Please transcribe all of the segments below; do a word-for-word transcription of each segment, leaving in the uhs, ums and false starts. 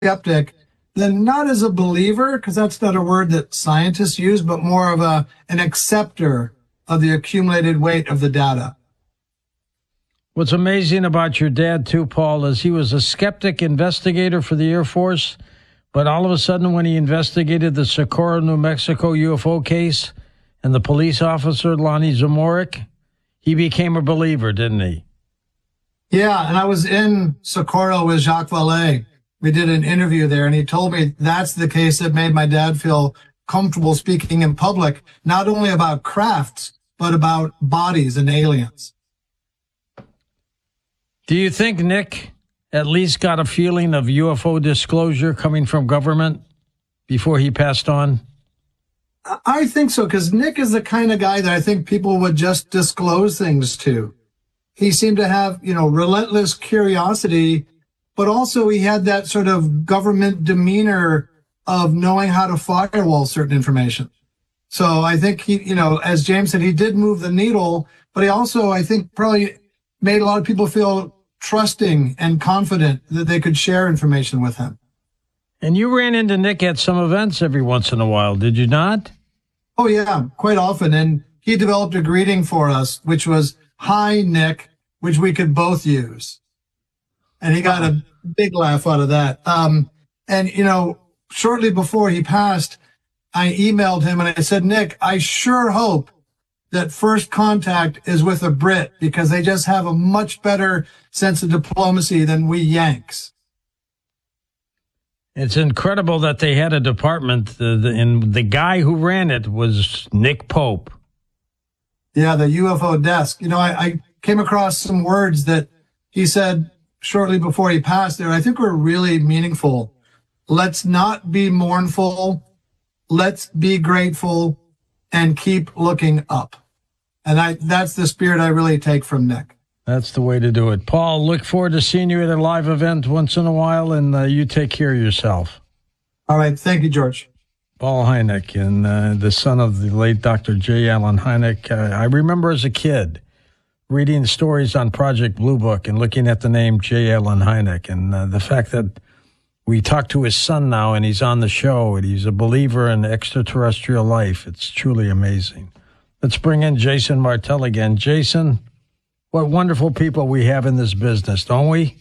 skeptic, then not as a believer, because that's not a word that scientists use, but more of a an acceptor of the accumulated weight of the data. What's amazing about your dad, too, Paul, is he was a skeptic investigator for the Air Force, but all of a sudden when he investigated the Socorro, New Mexico U F O case and the police officer, Lonnie Zamorik, he became a believer, didn't he? Yeah, and I was in Socorro with Jacques Vallée. We did an interview there, and he told me that's the case that made my dad feel comfortable speaking in public, not only about crafts, but about bodies and aliens. Do you think Nick at least got a feeling of U F O disclosure coming from government before he passed on? I think so, because Nick is the kind of guy that I think people would just disclose things to. He seemed to have, you know, relentless curiosity, but also he had that sort of government demeanor of knowing how to firewall certain information. So I think he, you know, as James said, he did move the needle, but he also, I think, probably made a lot of people feel trusting and confident that they could share information with him. And you ran into Nick at some events every once in a while, did you not? Oh, yeah, quite often. And he developed a greeting for us, which was, "Hi, Nick," which we could both use. And he got a big laugh out of that. Um, and, you know, shortly before he passed, I emailed him and I said, "Nick, I sure hope that first contact is with a Brit, because they just have a much better sense of diplomacy than we Yanks." It's incredible that they had a department, uh, the, and the guy who ran it was Nick Pope. Yeah, the U F O desk. You know, I, I came across some words that he said shortly before he passed there, I think were really meaningful. Let's not be mournful. Let's be grateful and keep looking up. And I, that's the spirit I really take from Nick. That's the way to do it. Paul, look forward to seeing you at a live event once in a while, and uh, you take care of yourself. All right. Thank you, George. Paul Hynek, and uh, the son of the late Doctor J. Allen Hynek. Uh, I remember as a kid reading stories on Project Blue Book and looking at the name J. Allen Hynek, and uh, the fact that we talked to his son now and he's on the show and he's a believer in extraterrestrial life. It's truly amazing. Let's bring in Jason Martell again. Jason, what wonderful people we have in this business, don't we?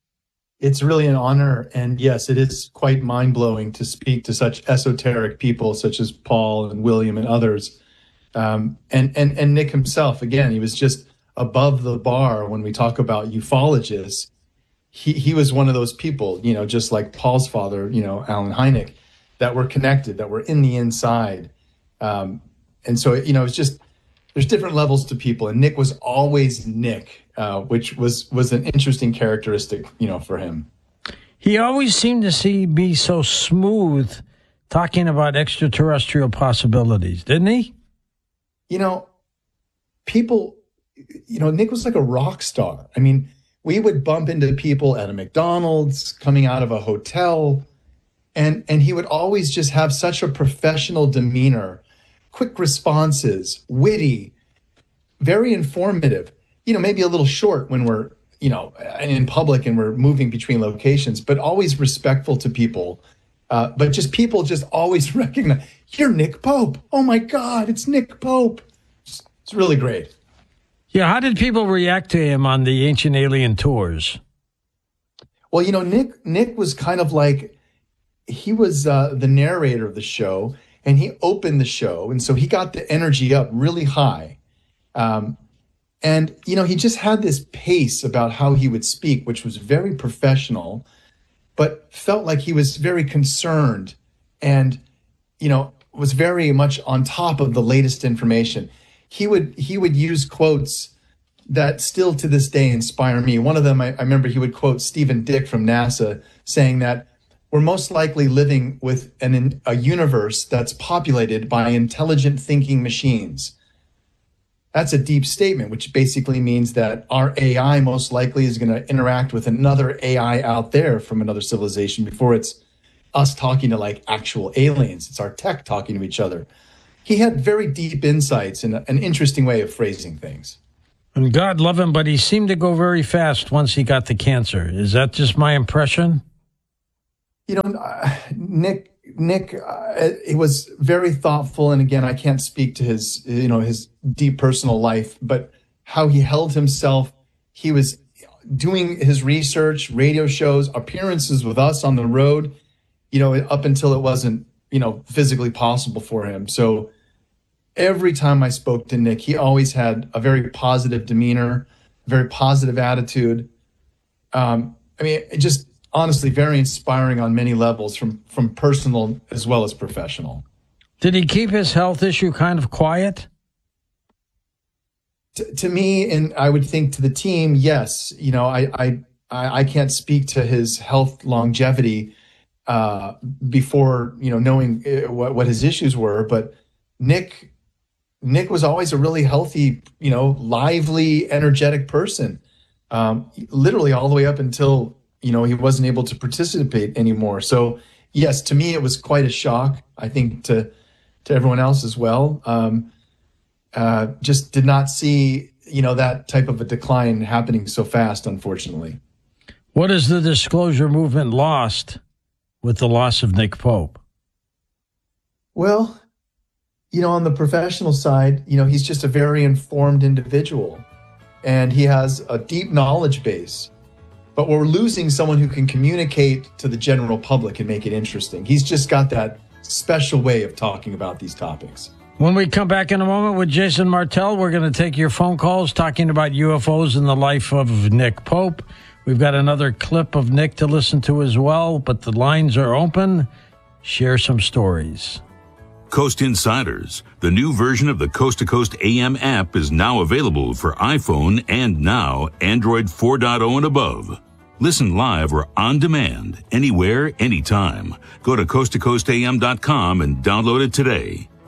It's really an honor. And yes, it is quite mind-blowing to speak to such esoteric people such as Paul and William and others. Um, and, and, and Nick himself, again, he was just above the bar when we talk about ufologists. He, he was one of those people, you know, just like Paul's father, you know, Allen Hynek, that were connected, that were in the inside. Um, and so, you know, it's just, there's different levels to people. And Nick was always Nick, uh, which was, was an interesting characteristic, you know, for him. He always seemed to see be so smooth talking about extraterrestrial possibilities, didn't he? You know, people, you know, Nick was like a rock star. I mean, we would bump into people at a McDonald's, coming out of a hotel, and, and he would always just have such a professional demeanor, quick responses, witty, very informative, you know, maybe a little short when we're, you know, in public and we're moving between locations, but always respectful to people. Uh, but just people just always recognize, you're Nick Pope. Oh my God, it's Nick Pope. It's, it's really great. Yeah, how did people react to him on the Ancient Alien tours? Well, you know, Nick Nick was kind of like, he was uh, the narrator of the show, and he opened the show, and so he got the energy up really high. Um, and, you know, he just had this pace about how he would speak, which was very professional, but felt like he was very concerned and, you know, was very much on top of the latest information. He would he would use quotes that still to this day inspire me. One of them, I, I remember he would quote Stephen Dick from NASA saying that we're most likely living with an, a universe that's populated by intelligent thinking machines. That's a deep statement, which basically means that our A I most likely is going to interact with another A I out there from another civilization before it's us talking to like actual aliens. It's our tech talking to each other. He had very deep insights and an interesting way of phrasing things. And God love him, but he seemed to go very fast once he got the cancer. Is that just my impression? You know, uh, Nick, Nick, uh, he was very thoughtful. And again, I can't speak to his, you know, his deep personal life, but how he held himself. He was doing his research, radio shows, appearances with us on the road, you know, up until it wasn't, you know, physically possible for him. So every time I spoke to Nick, he always had a very positive demeanor, very positive attitude. Um, I mean, it just honestly very inspiring on many levels, from, from personal as well as professional. Did he keep his health issue kind of quiet? To, to me, and I would think to the team, yes. You know, I I I can't speak to his health longevity uh, before, you know, knowing what, what his issues were, but Nick Nick was always a really healthy, you know, lively, energetic person, um, literally all the way up until, you know, he wasn't able to participate anymore. So yes, to me, it was quite a shock. I think to to everyone else as well. Um, uh, just did not see, you know, that type of a decline happening so fast, unfortunately. What has the disclosure movement lost with the loss of Nick Pope? Well, you know, on the professional side, you know, he's just a very informed individual and he has a deep knowledge base. But we're losing someone who can communicate to the general public and make it interesting. He's just got that special way of talking about these topics. When we come back in a moment with Jason Martell, we're going to take your phone calls talking about U F Os and the life of Nick Pope. We've got another clip of Nick to listen to as well, but the lines are open. Share some stories. Coast Insiders, the new version of the Coast to Coast A M app, is now available for iPhone and now Android four point oh and above. Listen live or on demand, anywhere, anytime. Go to coast to coast a m dot com and download it today.